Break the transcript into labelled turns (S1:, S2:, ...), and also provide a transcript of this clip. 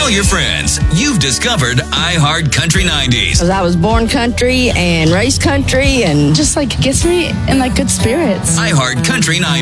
S1: Tell your friends you've discovered iHeart Country 90s.
S2: Because I was born country and raised country and
S3: just like gets me in like good spirits.
S1: iHeart Country 90s.